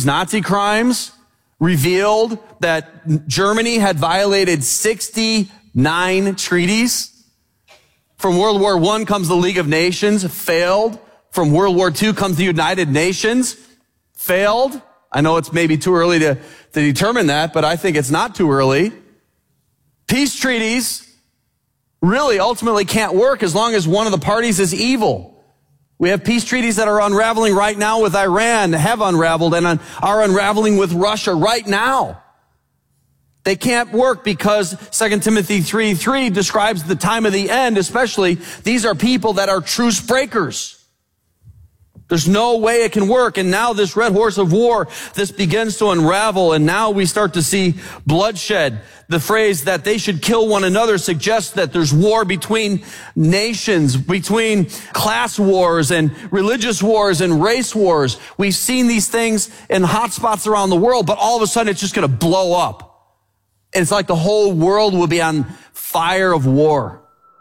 these Nazi crimes revealed that Germany had violated 69 treaties. From World War I comes the League of Nations, failed. From World War II comes the United Nations, failed. I know it's maybe too early to determine that, but I think it's not too early. Peace treaties really ultimately can't work as long as one of the parties is evil. We have peace treaties that are unraveling right now with Iran, have unraveled, and are unraveling with Russia right now. They can't work because 2 Timothy 3:3 describes the time of the end, especially these are people that are truce breakers. There's no way it can work. And now this red horse of war, this begins to unravel. And now we start to see bloodshed. The phrase that they should kill one another suggests that there's war between nations, between class wars and religious wars and race wars. We've seen these things in hot spots around the world, but all of a sudden it's just going to blow up. And it's like the whole world will be on fire of war.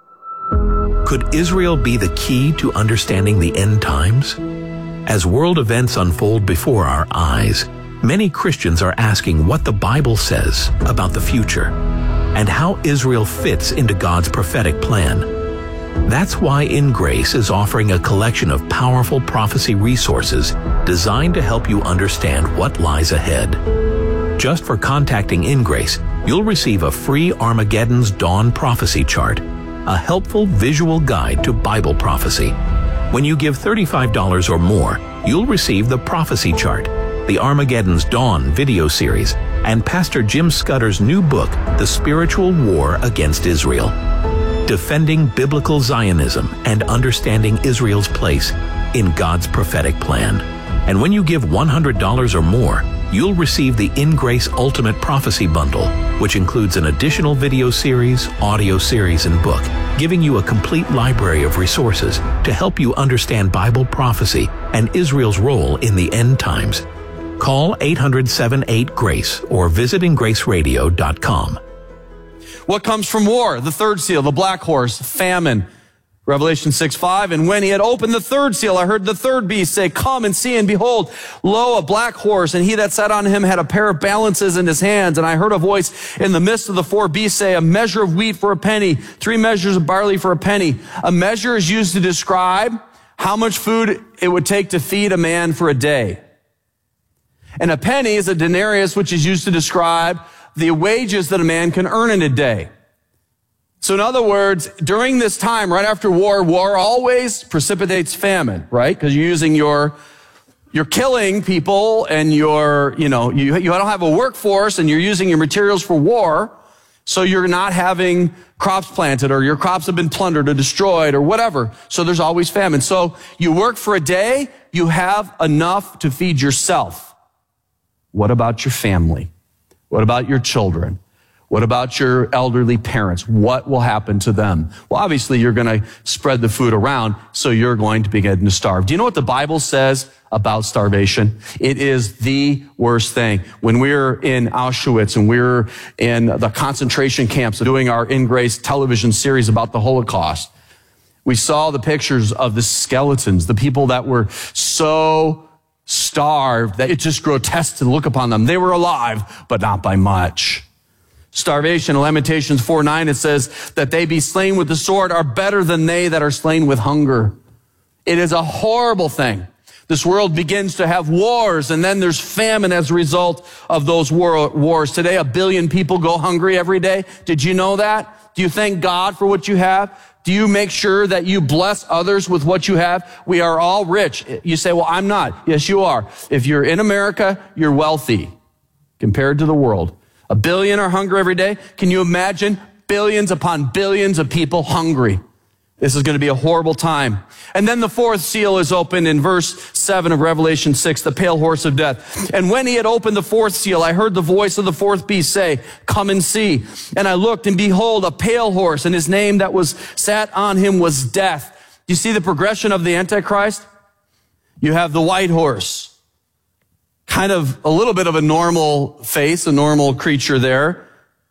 Could Israel be the key to understanding the end times? As world events unfold before our eyes, many Christians are asking what the Bible says about the future and how Israel fits into God's prophetic plan. That's why In Grace is offering a collection of powerful prophecy resources designed to help you understand what lies ahead. Just for contacting In Grace, you'll receive a free Armageddon's Dawn prophecy chart, a helpful visual guide to Bible prophecy. When you give $35 or more, you'll receive the prophecy chart, the Armageddon's Dawn video series, and Pastor Jim Scudder's new book, The Spiritual War Against Israel, Defending Biblical Zionism and Understanding Israel's Place in God's Prophetic Plan. And when you give $100 or more, you'll receive the In Grace Ultimate Prophecy Bundle, which includes an additional video series, audio series, and book, giving you a complete library of resources to help you understand Bible prophecy and Israel's role in the end times. Call 800-78-GRACE or visit ingraceradio.com. What comes from war? The third seal, the black horse, famine. Revelation 6:5, and when he had opened the third seal, I heard the third beast say, "Come and see, and behold, lo, a black horse, and he that sat on him had a pair of balances in his hands. And I heard a voice in the midst of the four beasts say, a measure of wheat for a penny, 3 measures of barley for a penny." A measure is used to describe how much food it would take to feed a man for a day. And a penny is a denarius, which is used to describe the wages that a man can earn in a day. So in other words, during this time, right after war always precipitates famine, right? Because you're killing people and you don't have a workforce and you're using your materials for war. So you're not having crops planted or your crops have been plundered or destroyed or whatever. So there's always famine. So you work for a day, you have enough to feed yourself. What about your family? What about your children? What about your elderly parents? What will happen to them? Well, obviously, you're going to spread the food around, so you're going to begin to starve. Do you know what the Bible says about starvation? It is the worst thing. When we were in Auschwitz and we were in the concentration camps doing our In Grace television series about the Holocaust, we saw the pictures of the skeletons, the people that were so starved that it's just grotesque to look upon them. They were alive, but not by much. Starvation, in Lamentations 4:9, it says that they be slain with the sword are better than they that are slain with hunger. It is a horrible thing. This world begins to have wars, and then there's famine as a result of those wars. Today, 1 billion people go hungry every day. Did you know that? Do you thank God for what you have? Do you make sure that you bless others with what you have? We are all rich. You say, well, I'm not. Yes, you are. If you're in America, you're wealthy compared to the world. 1 billion are hungry every day. Can you imagine billions upon billions of people hungry? This is going to be a horrible time. And then the fourth seal is opened in verse 7 of Revelation 6, the pale horse of death. And when he had opened the fourth seal, I heard the voice of the fourth beast say, "Come and see." And I looked, and behold, a pale horse, and his name that was sat on him was Death. Do you see the progression of the Antichrist? You have the white horse. Kind of a little bit of a normal face, a normal creature there.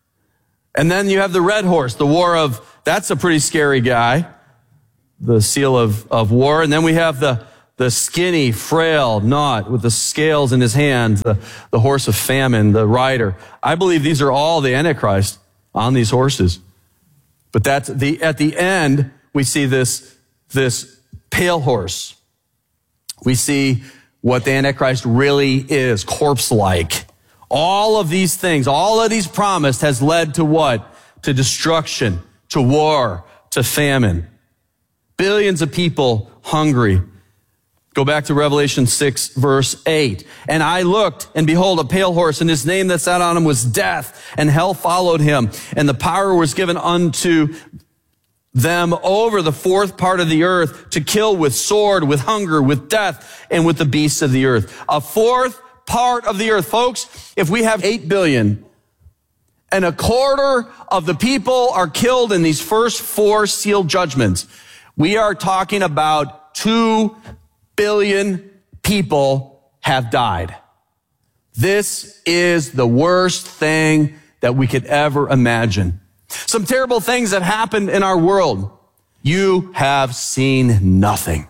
And then you have the red horse, the war of, that's a pretty scary guy, the seal of war. And then we have the the skinny, frail, not with the scales in his hands, the horse of famine, the rider. I believe these are all the Antichrist on these horses. But at the end, we see this pale horse. We see what the Antichrist really is, corpse-like. All of these things, all of these promised has led to what? To destruction, to war, to famine. Billions of people hungry. Go back to Revelation 6, verse 8. And I looked, and behold, a pale horse, and his name that sat on him was Death, and hell followed him. And the power was given unto them over the fourth part of the earth to kill with sword, with hunger, with death, and with the beasts of the earth. A fourth part of the earth. Folks, if we have 8 billion, and a quarter of the people are killed in these first 4 sealed judgments, we are talking about 2 billion people have died. This is the worst thing that we could ever imagine. Some terrible things have happened in our world. You have seen nothing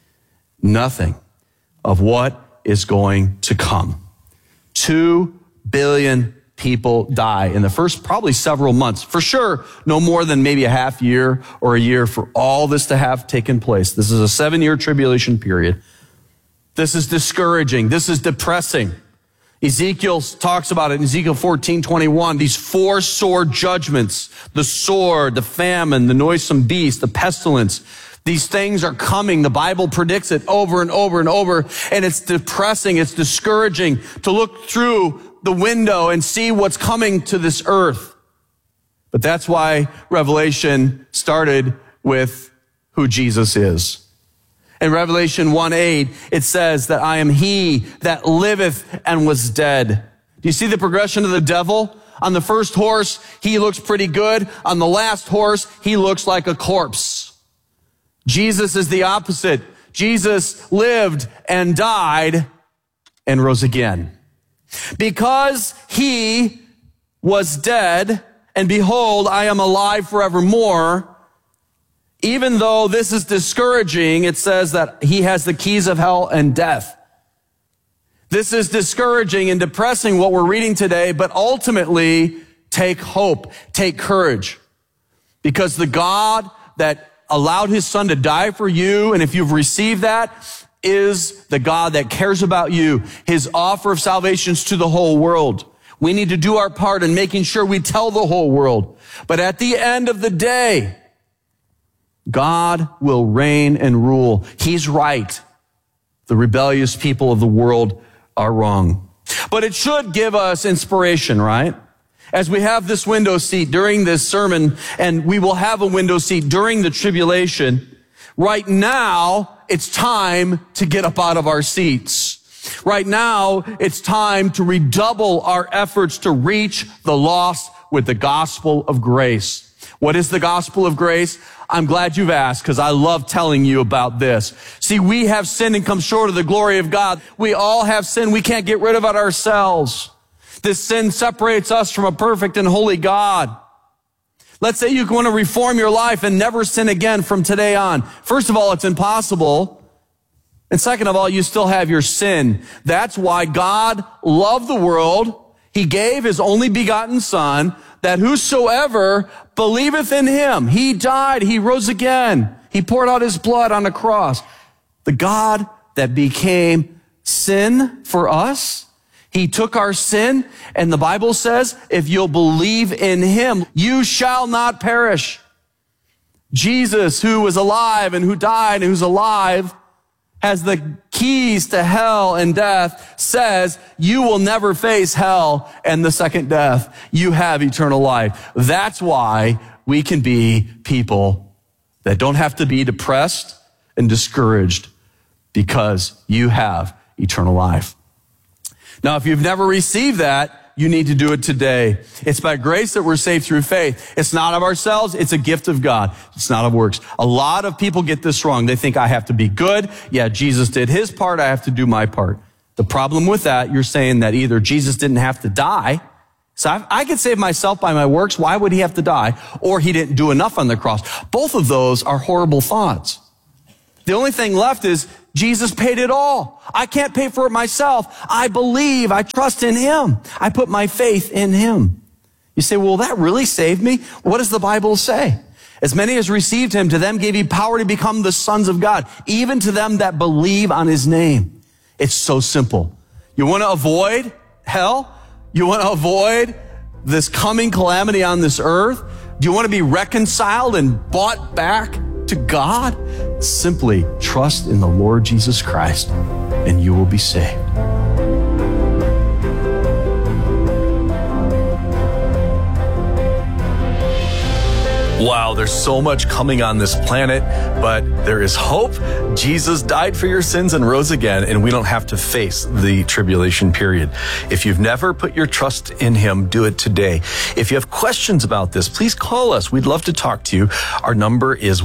of what is going to come. 2 billion people die in the first probably several months. For sure, no more than maybe a half year or a year for all this to have taken place. This is a 7-year tribulation period. This is discouraging. This is depressing. Ezekiel talks about it in Ezekiel 14:21. These 4 sword judgments, the sword, the famine, the noisome beast, the pestilence. These things are coming. The Bible predicts it over and over and over. And it's depressing. It's discouraging to look through the window and see what's coming to this earth. But that's why Revelation started with who Jesus is. In Revelation 1:8, it says that I am he that liveth and was dead. Do you see the progression of the devil? On the first horse, he looks pretty good. On the last horse, he looks like a corpse. Jesus is the opposite. Jesus lived and died and rose again. Because he was dead, and behold, I am alive forevermore. Even though this is discouraging, it says that he has the keys of hell and death. This is discouraging and depressing what we're reading today, but ultimately take hope, take courage. Because the God that allowed his son to die for you, and if you've received that, is the God that cares about you. His offer of salvation is to the whole world. We need to do our part in making sure we tell the whole world. But at the end of the day, God will reign and rule. He's right. The rebellious people of the world are wrong. But it should give us inspiration, right? As we have this window seat during this sermon, and we will have a window seat during the tribulation, right now, it's time to get up out of our seats. Right now, it's time to redouble our efforts to reach the lost with the gospel of grace. What is the gospel of grace? I'm glad you've asked, because I love telling you about this. See, we have sinned and come short of the glory of God. We all have sinned. We can't get rid of it ourselves. This sin separates us from a perfect and holy God. Let's say you want to reform your life and never sin again from today on. First of all, it's impossible. And second of all, you still have your sin. That's why God loved the world. He gave his only begotten son, that whosoever believeth in him, he died, he rose again. He poured out his blood on the cross. The God that became sin for us, he took our sin, and the Bible says, if you'll believe in him, you shall not perish. Jesus, who was alive and who died and who's alive, has the keys to hell and death, says you will never face hell and the second death. You have eternal life. That's why we can be people that don't have to be depressed and discouraged, because you have eternal life. Now, if you've never received that, you need to do it today. It's by grace that we're saved through faith. It's not of ourselves. It's a gift of God. It's not of works. A lot of people get this wrong. They think I have to be good. Yeah, Jesus did his part. I have to do my part. The problem with that, you're saying that either Jesus didn't have to die. So I could save myself by my works. Why would he have to die? Or he didn't do enough on the cross. Both of those are horrible thoughts. The only thing left is Jesus paid it all. I can't pay for it myself. I believe, I trust in him. I put my faith in him. You say, well, that really saved me? What does the Bible say? As many as received him, to them gave he power to become the sons of God, even to them that believe on his name. It's so simple. You want to avoid hell? You want to avoid this coming calamity on this earth? Do you want to be reconciled and bought back to God? Simply trust in the Lord Jesus Christ and you will be saved. Wow, there's so much coming on this planet, but there is hope. Jesus died for your sins and rose again, and we don't have to face the tribulation period. If you've never put your trust in him, do it today. If you have questions about this, please call us. We'd love to talk to you. Our number is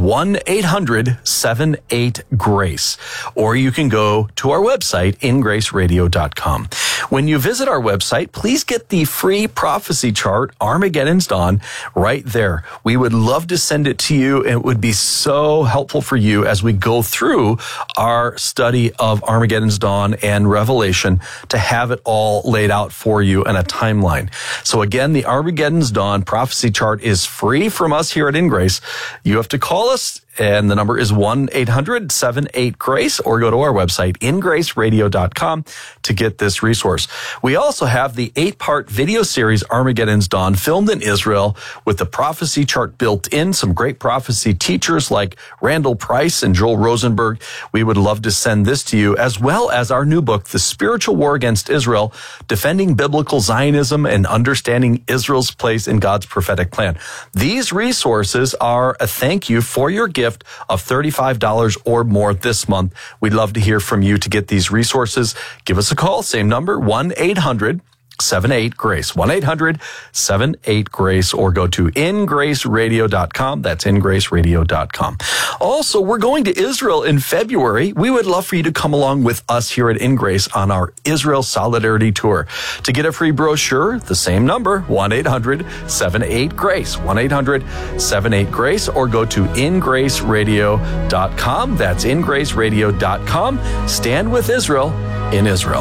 1-800-78-GRACE, or you can go to our website, ingraceradio.com. When you visit our website, please get the free prophecy chart, Armageddon's Dawn, right there. We would love to send it to you. It would be so helpful for you as we go through our study of Armageddon's Dawn and Revelation to have it all laid out for you in a timeline. So again, the Armageddon's Dawn prophecy chart is free from us here at InGrace. You have to call us, and the number is 1-800-78-GRACE, or go to our website, ingraceradio.com, to get this resource. We also have the 8-part video series, Armageddon's Dawn, filmed in Israel with the prophecy chart built in, some great prophecy teachers like Randall Price and Joel Rosenberg. We would love to send this to you, as well as our new book, The Spiritual War Against Israel, Defending Biblical Zionism and Understanding Israel's Place in God's Prophetic Plan. These resources are a thank you for your gift of $35 or more this month. We'd love to hear from you to get these resources. Give us a call, same number, 1-800-78-GRACE, 1-800-78-GRACE, or go to ingraceradio.com. That's ingraceradio.com. Also, we're going to Israel in February. We would love for you to come along with us here at InGrace on our Israel Solidarity Tour. To get a free brochure, the same number, 1-800-78-GRACE, 1-800-78-GRACE, or go to ingraceradio.com. That's ingraceradio.com. Stand with Israel in Israel.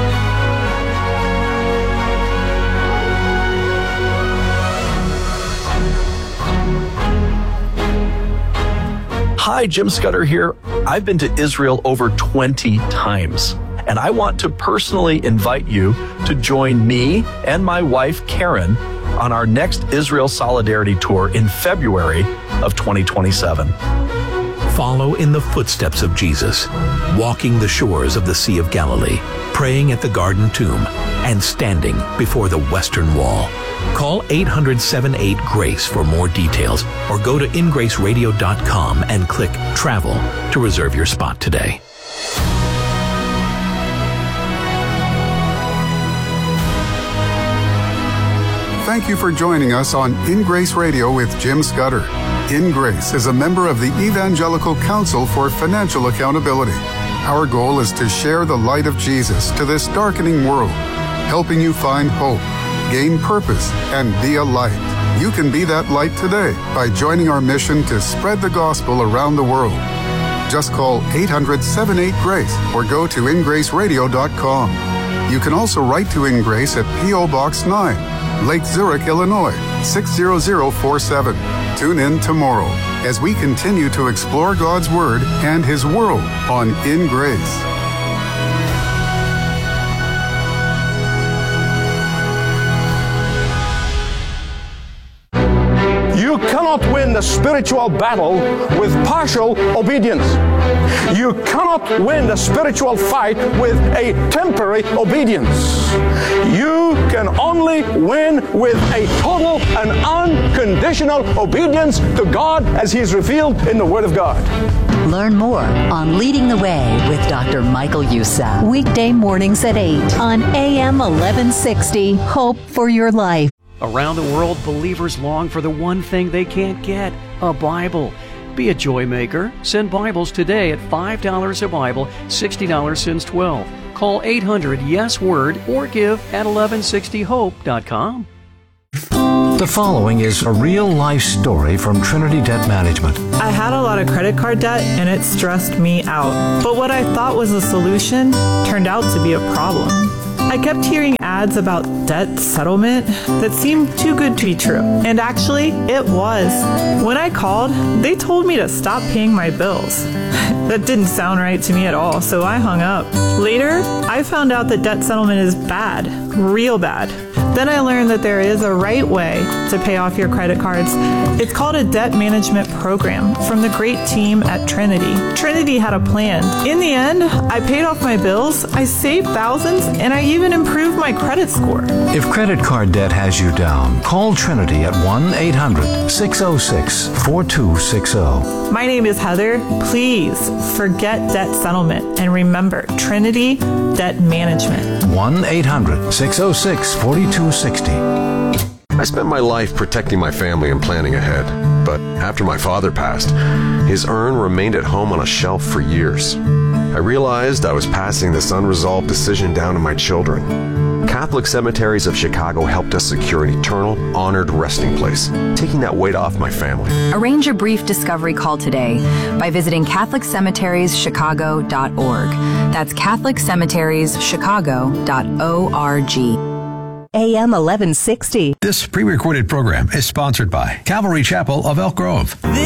Hi, Jim Scudder here. I've been to Israel over 20 times, and I want to personally invite you to join me and my wife, Karen, on our next Israel Solidarity Tour in February of 2027. Follow in the footsteps of Jesus, walking the shores of the Sea of Galilee, praying at the Garden Tomb, and standing before the Western Wall. Call 800-78-GRACE for more details, or go to ingraceradio.com and click Travel to reserve your spot today. Thank you for joining us on In Grace Radio with Jim Scudder. In Grace is a member of the Evangelical Council for Financial Accountability. Our goal is to share the light of Jesus to this darkening world, helping you find hope, gain purpose, and be a light. You can be that light today by joining our mission to spread the gospel around the world. Just call 800-78-GRACE or go to ingraceradio.com. You can also write to In Grace at P.O. Box 9, Lake Zurich, Illinois, 60047. Tune in tomorrow as we continue to explore God's Word and His world on In Grace. You cannot win the spiritual battle with partial obedience. You cannot win the spiritual fight with a temporary obedience. You can only win with a total and unconditional obedience to God as He is revealed in the Word of God. Learn more on Leading the Way with Dr. Michael Youssef. Weekday mornings at 8 on AM 1160. Hope for your life. Around the world, believers long for the one thing they can't get, a Bible. Be a joy maker. Send Bibles today at $5 a Bible, $60 since 12. Call 800-YES-WORD or give at 1160hope.com. The following is a real-life story from Trinity Debt Management. I had a lot of credit card debt and it stressed me out. But what I thought was a solution turned out to be a problem. I kept hearing ads about debt settlement that seemed too good to be true. And actually, it was. When I called, they told me to stop paying my bills. That didn't sound right to me at all, so I hung up. Later, I found out that debt settlement is bad, real bad. Then I learned that there is a right way to pay off your credit cards. It's called a debt management program from the great team at Trinity. Trinity had a plan. In the end, I paid off my bills, I saved thousands, and I even improved my credit score. If credit card debt has you down, call Trinity at 1-800-606-4260. My name is Heather. Please forget debt settlement and remember Trinity Debt Management. 1-800-606-4260. I spent my life protecting my family and planning ahead, but after my father passed, his urn remained at home on a shelf for years. I realized I was passing this unresolved decision down to my children. Catholic Cemeteries of Chicago helped us secure an eternal, honored resting place, taking that weight off my family. Arrange a brief discovery call today by visiting CatholicCemeteriesChicago.org. That's CatholicCemeteriesChicago.org. AM 1160. This pre-recorded program is sponsored by Calvary Chapel of Elk Grove.